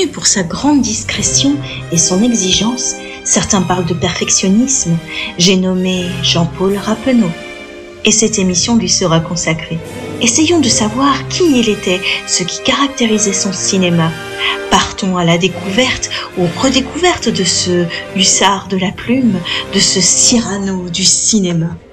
Connu pour sa grande discrétion et son exigence, certains parlent de perfectionnisme. J'ai nommé Jean-Paul Rappeneau. Et cette émission lui sera consacrée. Essayons de savoir qui il était, ce qui caractérisait son cinéma. Partons à la découverte ou redécouverte de ce hussard de la plume, de ce Cyrano du cinéma.